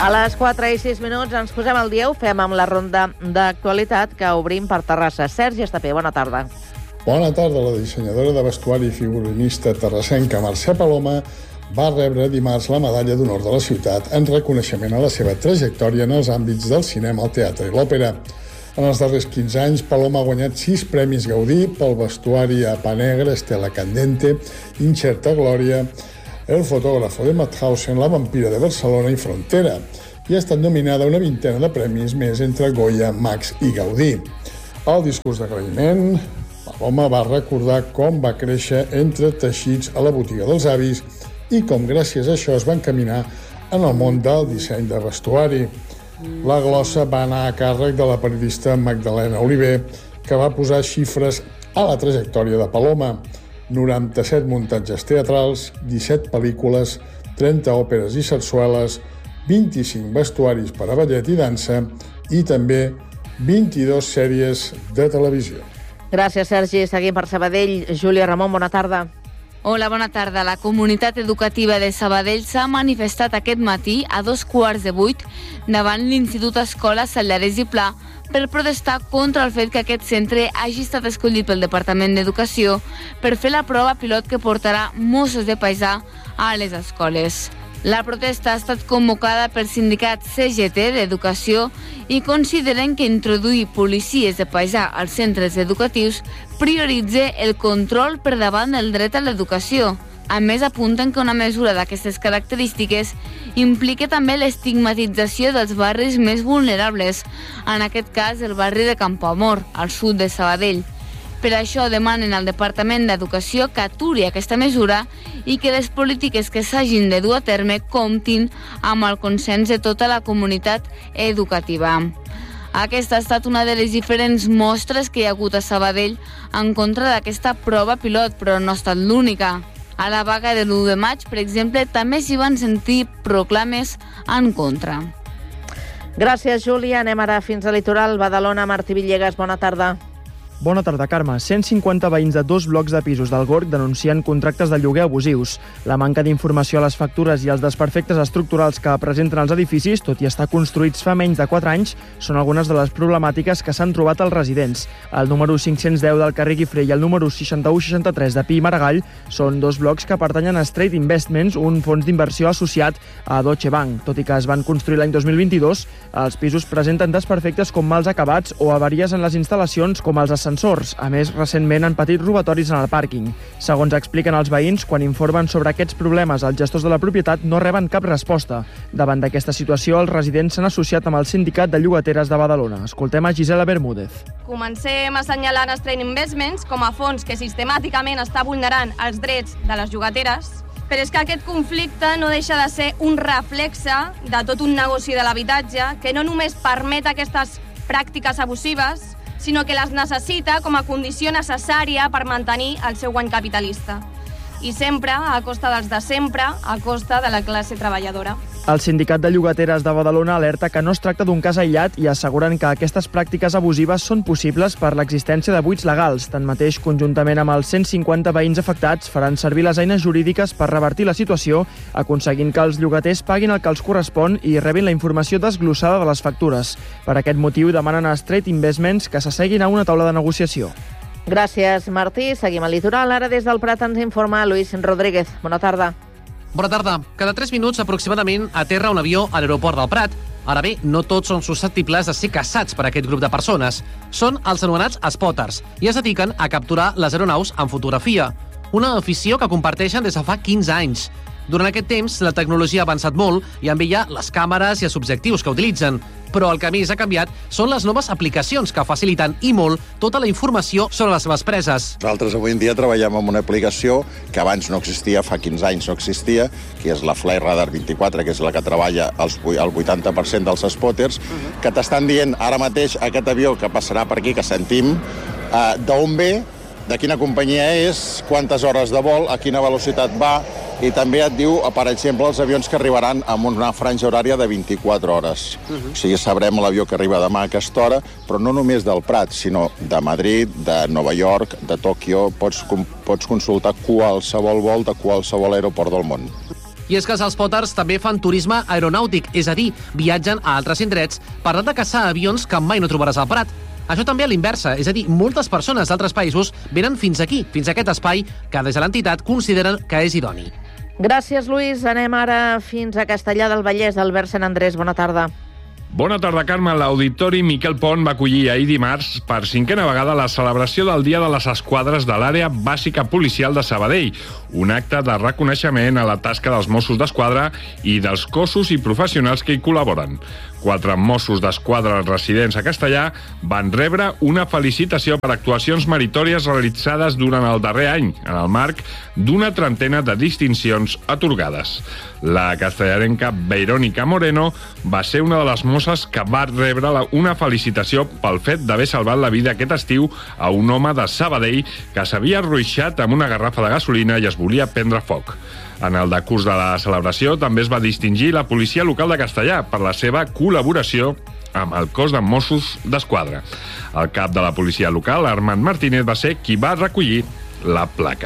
A les 4:06 ens posem al dia, ho fem amb la ronda d'actualitat que obrim per Terrassa. Sergi Estapé, bona tarda. Bona tarda. La dissenyadora de vestuari i figurinista terrassenca Mercè Paloma va rebre dimarts la medalla d'honor de la ciutat en reconeixement a la seva trajectòria en els àmbits del cinema, el teatre i l'òpera. En els darrers 15 anys, Paloma ha guanyat 6 premis Gaudí pel vestuari a Pa Negre, Estela Candente, Incerta Glòria, El fotógrafo de Mauthausen, La vampira de Barcelona i Frontera, i ha estat nominada a una vintena de premis més entre Goya, Max i Gaudí. Al discurs d'agraïment, Paloma va recordar com va créixer entre teixits a la botiga dels avis i com gràcies a això es va encaminar en el món del disseny de vestuari. La glossa va anar a càrrec de la periodista Magdalena Oliver, que va posar xifres a la trajectòria de Paloma. 97 muntatges teatrals, 17 pel·lícules, 30 òperes i sarsueles, 25 vestuaris per a ballet i dansa i també 22 sèries de televisió. Gràcies, Sergi. Seguim per Sabadell. Júlia Ramon, bona tarda. Hola, bona tarda. La comunitat educativa de Sabadell s'ha manifestat aquest matí a 7:15 davant l'Institut Escola Sallarès i Pla per protestar contra el fet que aquest centre hagi estat escollit pel Departament d'Educació per fer la prova pilot que portarà Mossos de Paisà a les escoles. La protesta ha estat convocada pel sindicat CGT d'Educació i consideren que introduir policies de paisà als centres educatius prioritza el control per davant del dret a l'educació. A més, apunten que una mesura d'aquestes característiques implica també l'estigmatització dels barris més vulnerables, en aquest cas el barri de Campoamor, al sud de Sabadell. Per això demanen al Departament d'Educació que aturi aquesta mesura i que les polítiques que s'hagin de dur a terme comptin amb el consens de tota la comunitat educativa. Aquesta ha estat una de les diferents mostres que hi ha hagut a Sabadell en contra d'aquesta prova pilot, però no ha estat l'única. A la vaga de l'1 de maig, per exemple, també s'hi van sentir proclames en contra. Gràcies, Júlia. Anem ara fins al litoral. Badalona, Martí Villegas, bona tarda. Bona tarda, Carme. 150 veïns de 2 blocs de pisos del Gorg denuncien contractes de lloguer abusius. La manca d'informació a les factures i els desperfectes estructurals que presenten els edificis, tot i estar construïts fa menys de 4 anys, són algunes de les problemàtiques que s'han trobat als residents. El número 510 del carrer Guifré i el número 6163 de Pi i Maragall són 2 blocs que pertanyen a Straight Investments, un fons d'inversió associat a Deutsche Bank. Tot i que es van construir l'any 2022, els pisos presenten desperfectes com mals acabats o avaries en les instal·lacions com els ascensors. A més, recentment han patit robatoris en el pàrquing. Segons expliquen els veïns, quan informen sobre aquests problemes, els gestors de la propietat no reben cap resposta. Davant d'aquesta situació, els residents s'han associat amb el Sindicat de Llogateres de Badalona. Escoltem a Gisela Bermúdez. Comencem assenyalant Straight Investments com a fons que sistemàticament està vulnerant els drets de les llogateres, però és que aquest conflicte no deixa de ser un reflexe de tot un negoci de l'habitatge que no només permet aquestes pràctiques abusives, sinó que les necessita com a condició necessària per mantenir el seu guany capitalista. I sempre a costa dels de sempre, a costa de la classe treballadora. El Sindicat de Llogateres de Badalona alerta que no es tracta d'un cas aïllat i asseguren que aquestes pràctiques abusives són possibles per l'existència de buits legals. Tanmateix, conjuntament amb els 150 veïns afectats, faran servir les eines jurídiques per revertir la situació, aconseguint que els llogaters paguin el que els correspon i rebin la informació desglossada de les factures. Per aquest motiu, demanen a Straight Investments que s'asseguin a una taula de negociació. Gràcies, Martí. Seguim al litoral. Ara des del Prat ens informa Luis Rodríguez. Bona tarda. Bona tarda. Cada 3 minuts aproximadament aterra un avió a l'aeroport del Prat. Ara bé, no tots són susceptibles de ser caçats per aquest grup de persones. Són els anomenats spotters i es dediquen a capturar les aeronaus en fotografia. Una afició que comparteixen des de fa 15 anys. Durant aquest temps, la tecnologia ha avançat molt i amb ella les càmeres i els objectius que utilitzen. Però el que més ha canviat són les noves aplicacions que faciliten i molt tota la informació sobre les seves preses. Nosaltres avui en dia treballem amb una aplicació que abans no existia, fa 15 anys no existia, que és la Fly Radar 24, que és la que treballa el 80% dels spotters, que t'estan dient ara mateix aquest avió que passarà per aquí, que sentim, d'on ve, de quina companyia és, quantes hores de vol, a quina velocitat va, i també et diu, per exemple, els avions que arribaran amb una franja horària de 24 hores. O sigui, sabrem l'avió que arriba demà a aquesta hora, però no només del Prat, sinó de Madrid, de Nova York, de Tòquio. Pots consultar qualsevol vol de qualsevol aeroport del món. I és que els spotters també fan turisme aeronàutic, és a dir, viatgen a altres indrets per tal de caçar avions que mai no trobaràs al Prat. Això també a l'inversa, és a dir, moltes persones d'altres països venen fins aquí, fins a aquest espai que des de l'entitat consideren que és idoni. Gràcies, Lluís. Anem ara fins a Castellar del Vallès. Albert Sant Andrés, bona tarda. Bona tarda, Carme. L'Auditori Miquel Pont va acollir ahir dimarts per 5a vegada la celebració del Dia de les Esquadres de l'Àrea Bàsica Policial de Sabadell, un acte de reconeixement a la tasca dels Mossos d'Esquadra i dels cossos i professionals que hi col·laboren. 4 Mossos d'Esquadra residents a Castellar van rebre una felicitació per actuacions meritòries realitzades durant el darrer any, en el marc d'una trentena de distincions atorgades. La castellarenca Verónica Moreno va ser una de les mosses que va rebre una felicitació pel fet d'haver salvat la vida aquest estiu a un home de Sabadell que s'havia arruixat amb una garrafa de gasolina i es volia prendre foc. En el decurs de la celebració també es va distingir la policia local de Castellar per la seva col·laboració amb el cos de Mossos d'Esquadra. El cap de la policia local, Armand Martínez, va ser qui va recollir la placa.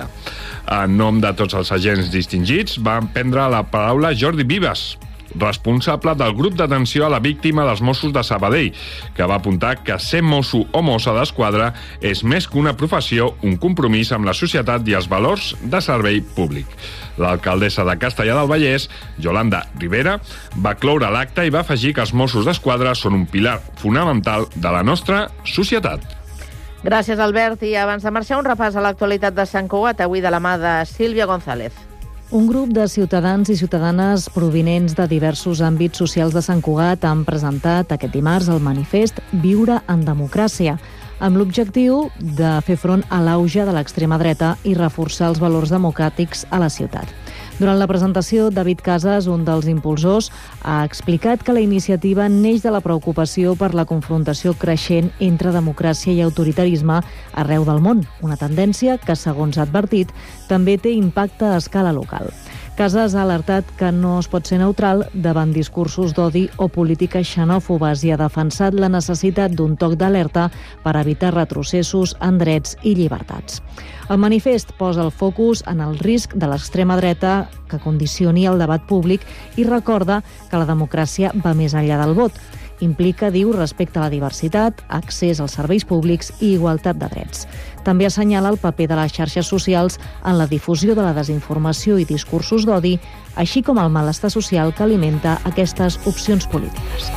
En nom de tots els agents distingits van prendre la paraula Jordi Vives, responsable del grup d'atenció a la víctima dels Mossos de Sabadell, que va apuntar que ser mosso o mossa d'esquadra és més que una professió, un compromís amb la societat i els valors de servei públic. L'alcaldessa de Castellar del Vallès, Yolanda Rivera, va cloure l'acte i va afegir que els Mossos d'Esquadra són un pilar fonamental de la nostra societat. Gràcies, Albert. I abans de marxar, un repàs a l'actualitat de Sant Cugat, avui de la mà de Sílvia González. Un grup de ciutadans i ciutadanes provinents de diversos àmbits socials de Sant Cugat han presentat aquest dimarts el manifest Viure en democràcia, amb l'objectiu de fer front a l'auge de l'extrema dreta i reforçar els valors democràtics a la ciutat. Durant la presentació, David Casas, un dels impulsors, ha explicat que la iniciativa neix de la preocupació per la confrontació creixent entre democràcia i autoritarisme arreu del món, una tendència que, segons ha advertit, també té impacte a escala local. Casas ha alertat que no es pot ser neutral davant discursos d'odi o polítiques xenòfobes i ha defensat la necessitat d'un toc d'alerta per evitar retrocessos en drets i llibertats. El manifest posa el focus en el risc de l'extrema dreta que condicioni el debat públic i recorda que la democràcia va més enllà del vot. Implica, diu, respecte a la diversitat, accés als serveis públics i igualtat de drets. També assenyala el paper de les xarxes socials en la difusió de la desinformació i discursos d'odi, així com el malestar social que alimenta aquestes opcions polítiques.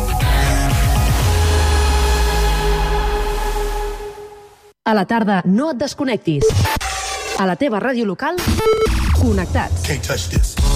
A la tarda, no et desconnectis. A la teva ràdio local, connectats.